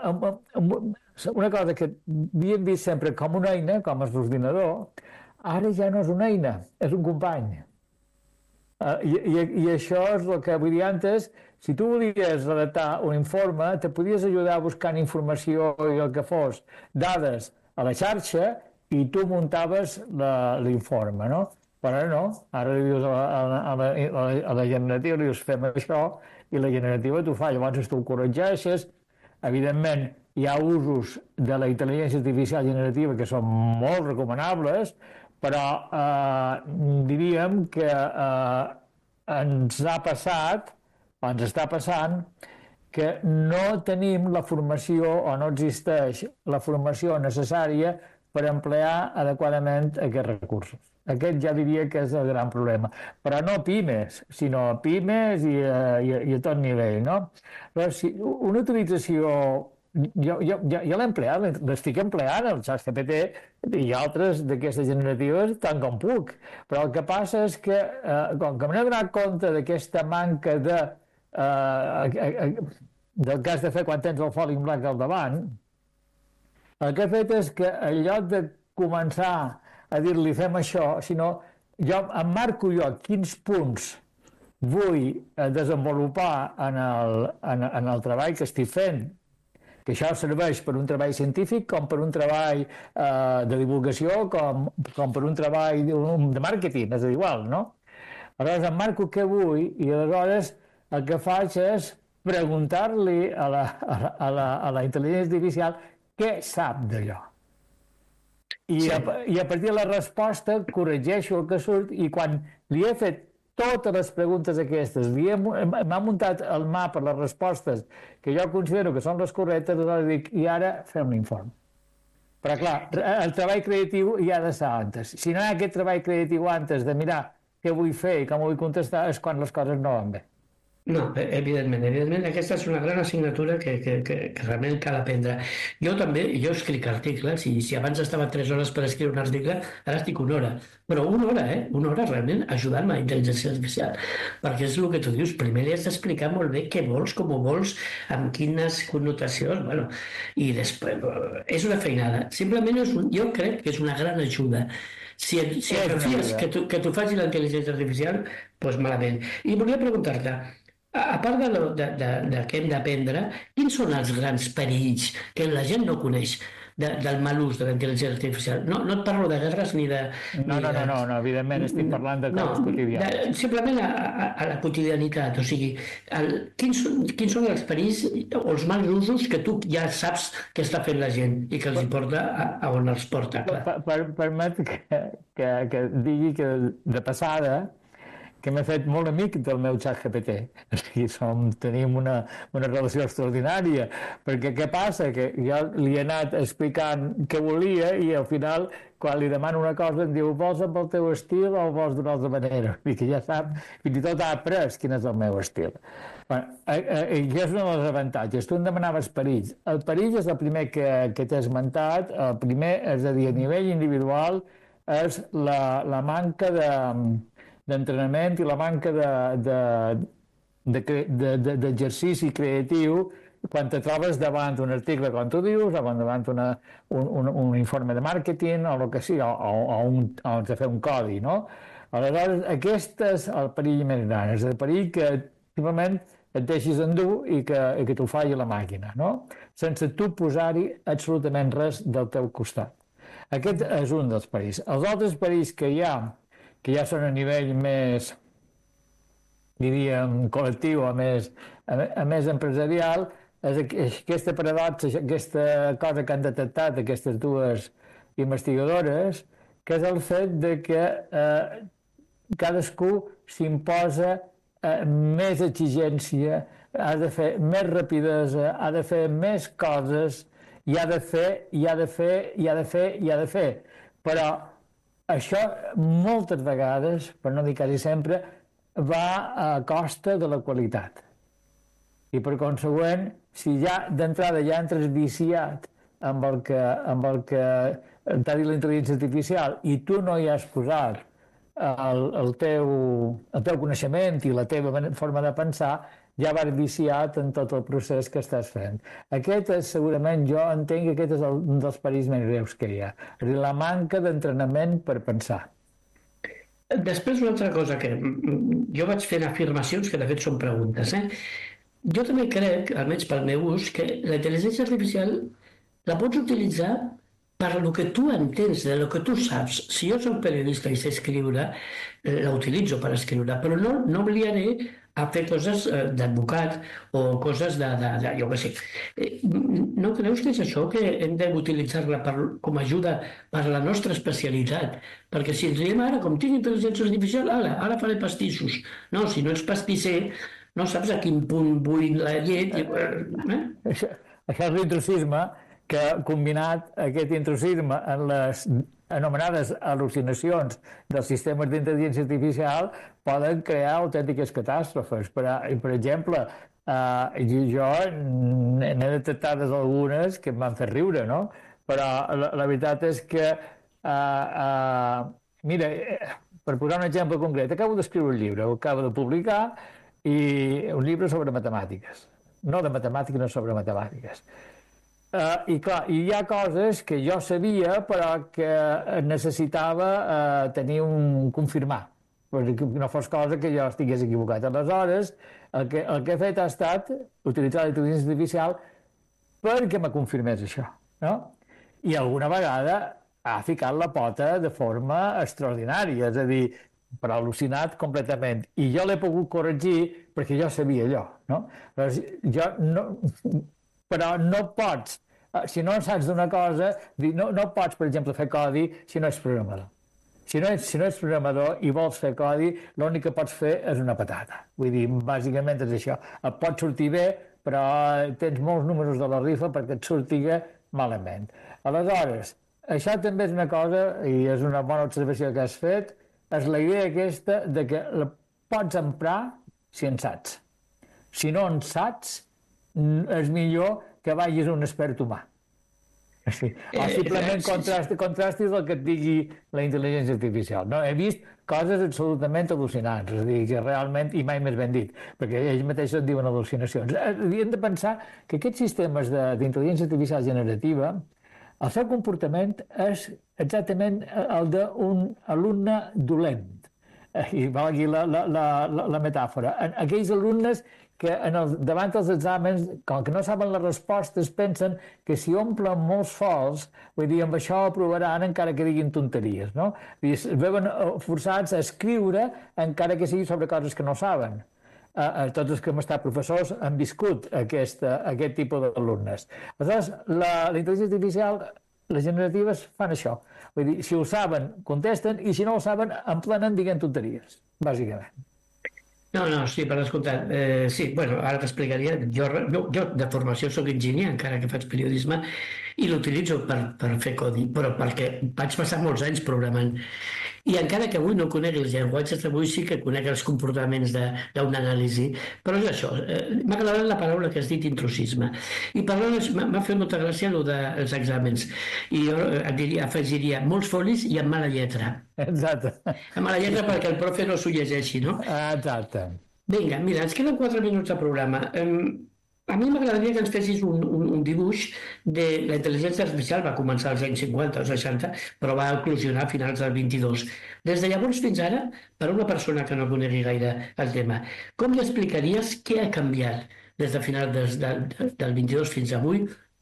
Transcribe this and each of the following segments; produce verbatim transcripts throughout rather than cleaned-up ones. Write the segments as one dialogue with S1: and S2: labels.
S1: amb, amb, amb una cosa que havíem vist sempre com una eina, com és l'ordinador, ara ja no és una eina, és un company. Uh, i, i, I això és el que vull dir antes, si tu volies redactar un informe, te podies ajudar buscant informació i el que fos, dades a la xarxa, i tu muntaves l'informe, no? Però ara no, ara li dius a la, a la, a la, a la generativa, li dius fem això, i la generativa t'ho fa, llavors tu ho corregeixes. Evidentment, hi ha usos de la intel·ligència artificial generativa que són molt recomanables, però eh, diríem que eh, ens ha passat, o ens està passant, que no tenim la formació o no existeix la formació necessària per emplear adequadament aquests recursos. Aquest ja diria que és el gran problema. Però no pimes, sinó pimes i, i, i a tot nivell, no? Però si una utilització... Jo, jo, jo, jo l'he empleat, l'estic empleant, el ChatGPT i altres d'aquestes generatives tant com puc. Però el que passa és que, eh, com que m'he donat compte d'aquesta manca de... Eh, eh, del que has de fer quan tens el foli en blanc al davant, el que he fet és que en lloc de començar a dir-li fem això, sinó jo em marco jo quins punts vull desenvolupar en el, en, en el treball que estic fent, que això serveix per un treball científic com per un treball eh, de divulgació, com, com per un treball de, de màrqueting, és igual, no? Aleshores em marco què vull i aleshores el que faig és preguntar-li a la, a la, a la, a la intel·ligència artificial què sap d'allò. I, sí. a, I a partir de la resposta corregeixo el que surt i quan li he fet totes les preguntes aquestes, m'ha muntat el mapa, les respostes que jo considero que són les correctes, aleshores dic, i ara fem l'informe. Però clar, el treball creatiu hi ha de ser antes. Si no hi ha aquest treball creatiu antes de mirar què vull fer i com vull contestar, és quan les coses no van bé.
S2: No, evidentment, evidentment aquesta és una gran assignatura que, que, que, que realment cal aprendre. Jo també, jo escric articles i si abans estava tres hores per escriure un article, ara estic una hora. Però una hora, eh? Una hora realment ajudant-me a intel·ligència artificial. Perquè és el que tu dius, primer li has d'explicar molt bé què vols, com ho vols, amb quines connotacions, bueno, i després és una feinada. Simplement és un, jo crec que és una gran ajuda. Si, si confies que tu, que tu faci la intel·ligència artificial, doncs malament. I volia preguntar-te, a part de, de, de, de què hem d'aprendre, quins són els grans perills que la gent no coneix de, del mal ús de la intel·ligència artificial? No, no et parlo de guerres ni de...
S1: No, no, no, no, no evidentment estic parlant de coses no, quotidianes.
S2: De, simplement a, a, a la quotidianitat, o sigui, el, quins, quins són els perills o els mals usos que tu ja saps que està fent la gent i que els hi porta a, a on els porta, clar.
S1: Per, per, permet que, que, que digui que de passada que m'he fet molt amic del meu ChatGPT. O sigui, som, tenim una, una relació extraordinària, perquè què passa? Que jo li he anat explicant què volia i al final, quan li demano una cosa, em diu, vols amb el teu estil o vols d'una altra manera? I que ja sap, fins i tot ha après quin és el meu estil. Bueno, eh, eh, i és un dels avantatges. Tu em demanaves perills. El perill és el primer que, que t'he esmentat. El primer, és a dir, a nivell individual, és la, la manca de d'entrenament i la manca d'exercici de, de, de, creatiu quan te trobes davant un article, com tu dius, o davant una, un, un, un informe de màrqueting o el que sigui, o, o, o, un, o de fer un codi, no? Aleshores, aquest és el perill més gran, és el perill que simplement et deixis endur i que, i que t'ho faci la màquina, no? Sense tu posar-hi absolutament res del teu costat. Aquest és un dels perills. Els altres perills que hi ha, que ja són a nivell més, diríem, col·lectiu, a més, a, a més empresarial, és aquesta paradoxa, aquesta cosa que han detectat aquestes dues investigadores, que és el fet de que eh, cadascú s'imposa eh, més exigència, ha de fer més rapidesa, ha de fer més coses, i ha de fer, i ha de fer, i ha de fer, i ha de fer. Però això moltes vegades, per no dir quasi sempre, va a costa de la qualitat. I per consegüent, si ja d'entrada ja entres viciat amb el que, amb el que t'ha dit la intel·ligència artificial i tu no hi has posat el, el, teu, el teu coneixement i la teva forma de pensar, ja vas viciat en tot el procés que estàs fent. Aquest és, segurament, jo entenc que aquest és el, un dels perills més greus que hi ha. És a dir, la manca d'entrenament per pensar.
S2: Després, una altra cosa que jo vaig fent afirmacions que de fet són preguntes. Eh? Jo també crec, almenys pel meu ús, que la intel·ligència artificial la pots utilitzar per lo que tu entens, de lo que tu saps. Si jo soc periodista i sé escriure, eh, la utilitzo per escriure, però no, no obligaré a fer coses eh, d'advocat o coses de, de, de jo què sé. Eh, no creus que és això, que hem d'utilitzar-la per, com a ajuda per la nostra especialitat? Perquè si ens diem ara, com tinc intel·ligència artificial, ara, ara faré pastissos. No, si no ets pastisser, no saps a quin punt vull la llet. Eh?
S1: Això, això és l'intrusisme, que combinat aquest intrusisme en les anomenades al·lucinacions dels sistemes d'intel·ligència artificial poden crear autèntiques catàstrofes. Per, per exemple, eh, jo n'he detectades algunes que em van fer riure, no? Però la, la veritat és que, eh, eh, mira, per posar un exemple concret, acabo d'escriure un llibre, ho acabo de publicar, i un llibre sobre matemàtiques. No de matemàtiques, no sobre matemàtiques. Uh, I clar, hi ha coses que jo sabia però que necessitava uh, tenir un confirmar, perquè no fos cosa que jo estigués equivocat. Aleshores, el que, el que he fet ha estat utilitzar la intel·ligència artificial perquè me confirmés això, no? I alguna vegada ha ficat la pota de forma extraordinària, és a dir, però al·lucinat completament. I jo l'he pogut corregir perquè jo sabia allò, no? Aleshores, jo no... Però no pots, si no saps d'una cosa, no, no pots, per exemple, fer codi si no ets programador. Si no ets, si no ets programador i vols fer codi, l'únic que pots fer és una patata. Vull dir, bàsicament és això. Et pot sortir bé, però tens molts números de la rifa perquè et surtiga malament. Aleshores, això també és una cosa, i és una bona observació que has fet, és la idea aquesta de que la pots emprar si en saps. Si no en saps, és millor que vagis a un expert humà. Sí. O simplement contrastis, contrastis el que et digui la intel·ligència artificial. No? He vist coses absolutament al·lucinants, és a dir, que realment, i mai més ben dit, perquè ells mateixos en diuen al·lucinacions. Hem de pensar que aquests sistemes d'intel·ligència artificial generativa, el seu comportament és exactament el d'un alumne dolent. I valgui la, la, la, la metàfora. Aquells alumnes que en el, davant dels exàmens, com que no saben les respostes, pensen que si omplen molts fols, vull dir, amb això aprovaran encara que diguin tonteries, no? I es veuen forçats a escriure encara que sigui sobre coses que no saben. Uh, tots els que hem estat professors han viscut aquesta, aquest tipus d'alumnes. Aleshores, la, la intel·ligència artificial, les generatives fan això. Vull dir, si ho saben, contesten, i si no ho saben, emplenen dient tonteries, bàsicament.
S2: No, no, sí, per descomptat. Eh, sí, bueno, ara t'explicaria. Jo, jo, jo de formació soc enginyer, encara que faig periodisme, i l'utilitzo per, per fer codi, però perquè vaig passar molts anys programant. I encara que avui no conec els llenguatges d'avui, sí que conec els comportaments d'una anàlisi. Però és això. Eh, m'ha agradat la paraula que has dit, intrusisme. I parlant, m'ha fet molta gràcia el dels exàmens. I jo et diria, afegiria molts folis i amb mala lletra.
S1: Exacte.
S2: Amb mala lletra perquè el profe no s'ho llegeixi, no?
S1: Exacte.
S2: Vinga, mira, ens queden quatre minuts de programa. Um, a mi m'agradaria que ens fessis un, un, un dibuix de la intel·ligència artificial. Va començar als anys cinquanta o seixanta, però va eclosionar a finals del vint-i-dos. Des de llavors fins ara, per a una persona que no conegui gaire el tema, com li explicaries què ha canviat des de finals des, de, del vint-i-dos fins avui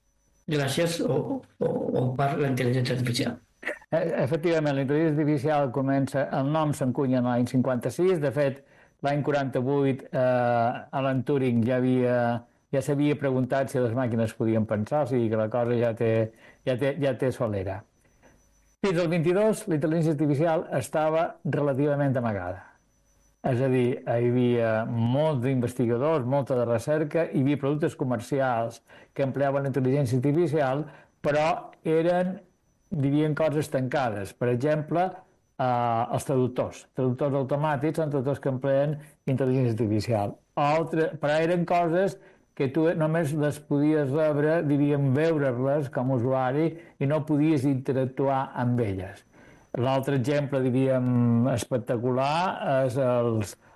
S2: gràcies o, o, o per la intel·ligència artificial?
S1: Efectivament, la intel·ligència artificial comença, el nom s'encunya l'any cinquanta-sis, de fet, l'any quaranta-vuit eh, Alan Turing ja havia ja s'havia preguntat si les màquines podien pensar, o sigui que la cosa ja té, ja té, ja té solera. Fins al vint-i-dos, la intel·ligència artificial estava relativament amagada. És a dir, hi havia molts d'investigadors, molta de recerca, hi havia productes comercials que empleaven la intel·ligència artificial, però eren, diríem, coses tancades. Per exemple, eh, els traductors. Traductors automàtics són traductors que empleen intel·ligència artificial. Altre, però eren coses que tu només les podies rebre, diríem, veure-les com a usuari i no podies interactuar amb elles. L'altre exemple, diríem, espectacular és els,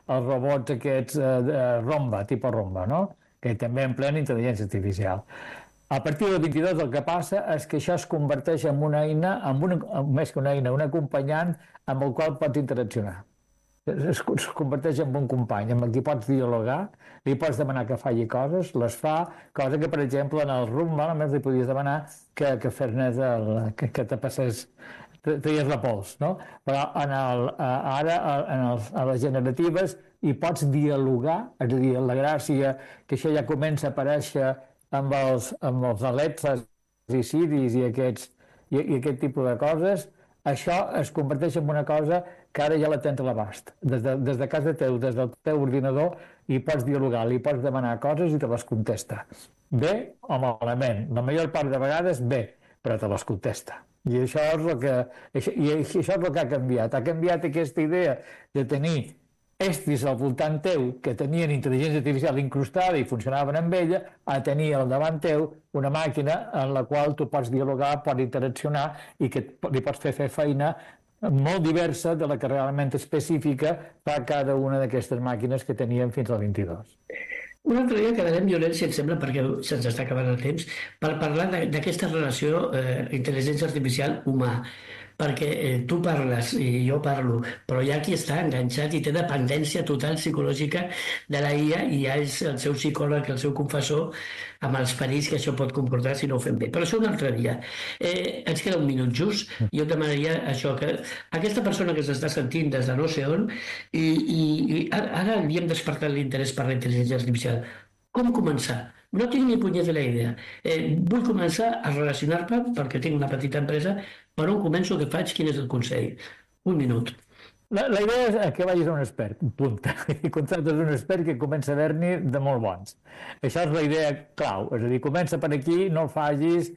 S1: els robots aquests eh, de romba, tipus romba, no? Que també empleen intel·ligència artificial. A partir del vint-i-dos el que passa és que això es converteix en una eina, en una, més que una eina, un acompanyant amb el qual pots interaccionar. Es, es converteix en un company, amb el qui pots dialogar, li pots demanar que faci coses, les fa, cosa que, per exemple, en el Rumba només li podies demanar que, que fes que, que te passés, treies la pols, no? Però en el, ara, en, els, en les generatives, hi pots dialogar, és a dir, la gràcia que això ja comença a aparèixer amb els, amb els Alexas i Siris i, aquests, i, i aquest tipus de coses, això es converteix en una cosa que ara ja la tens a l'abast. Des de, des de casa teu, des del teu ordinador, hi pots dialogar, li pots demanar coses i te les contesta. Bé o malament. La major part de vegades bé, però te les contesta. I això és el que, i això és el que ha canviat. Ha canviat aquesta idea de tenir estris al voltant teu que tenien intel·ligència artificial incrustada i funcionaven amb ella, a tenir al davant teu una màquina en la qual tu pots dialogar, pots interaccionar i que li pots fer fer feina molt diversa de la que realment específica fa cada una d'aquestes màquines que teníem fins al vint-i-dos.
S2: Un altre dia quedarem, Llorenç, si et sembla, perquè se'ns està acabant el temps, per parlar d'aquesta relació eh, intel·ligència artificial humà. Perquè eh, tu parles i jo parlo, però hi ha qui està enganxat i té dependència total psicològica de la I A i ja és el seu psicòleg, el seu confessor, amb els perills que això pot comportar si no ho fem bé. Però això un altre dia. Eh, ens queda un minut just. Jo et demanaria això, que aquesta persona que s'està sentint des de no sé on i, i, i ara li hem despertat l'interès per la intel·ligència artificial. Com començar? No tinc ni punyetera idea. Eh, vull començar a relacionar-me, perquè tinc una petita empresa, per on començo, què faig, quin és el consell? Un minut.
S1: La, la idea és que vagis a un expert, punta. I contractes un expert que comença a haver-n'hi de molt bons. Això és la idea clau. És a dir, comença per aquí, no facis...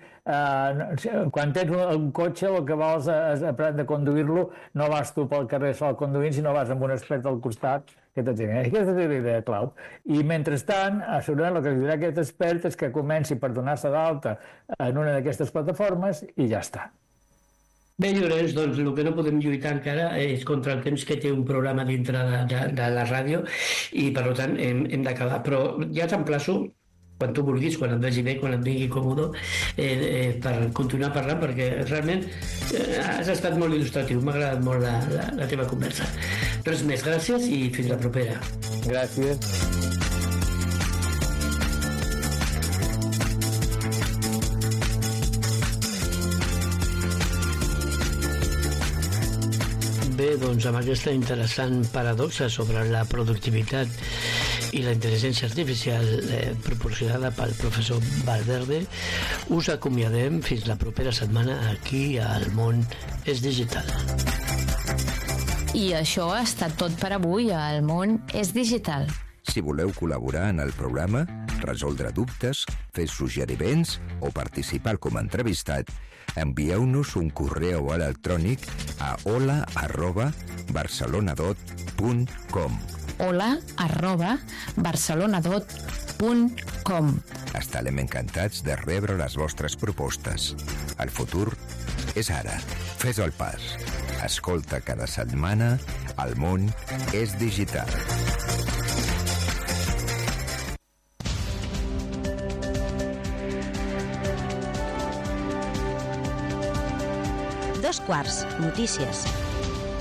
S1: Eh, quan tens un, un cotxe, el que vols és aprendre a conduir-lo, no vas tu pel carrer sol conduint, sinó vas amb un expert al costat que t'ensenyi. Aquesta és la idea clau. I mentrestant, segurament el que li dirà aquest expert és que comenci per donar-se d'alta en una d'aquestes plataformes i ja està.
S2: Bé, Llorenç, doncs el que no podem lluitar encara és contra el temps que té un programa dintre de, de, de la ràdio i, per tant, hem, hem d'acabar. Però ja t'emplaço, quan tu vulguis, quan et vegi bé, quan et vingui còmode, eh, eh, per continuar parlant, perquè realment eh, has estat molt il·lustratiu. M'ha agradat molt la, la, la teva conversa. Res més, gràcies i fins la propera.
S1: Gràcies.
S2: Bé, doncs amb aquesta interessant paradoxa sobre la productivitat i la intel·ligència artificial eh, proporcionada pel professor Valverde, us acomiadem fins la propera setmana aquí al Món és Digital.
S3: I això ha estat tot per avui a El Món és Digital.
S4: Si voleu col·laborar en el programa, resoldre dubtes, fer suggeriments o participar com a entrevistat, envieu-nos un correu electrònic a hola arroba barcelonadot punt com.
S3: hola arroba barcelonadot punt com.
S4: Estarem encantats de rebre les vostres propostes. El futur és ara. Fes el pas. Escolta cada setmana El Món és Digital.
S5: Dos quarts, notícies.